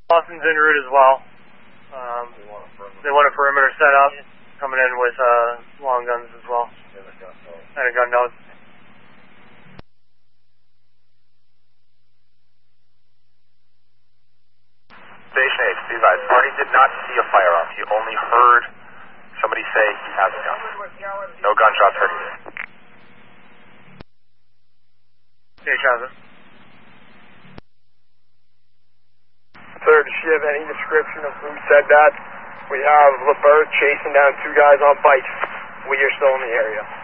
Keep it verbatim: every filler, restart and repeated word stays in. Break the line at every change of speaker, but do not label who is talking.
Boston's en route as well. Um, they want a perimeter set up, coming in with uh, long guns as well, and a gun nose.
Station eight, be advised, party did not see a firearm. He only heard somebody say he has a gun. No gunshots heard either.
H has it.
Sir, does she have any description of who said that? We have LeBert chasing down two guys on bikes. We are still in the area.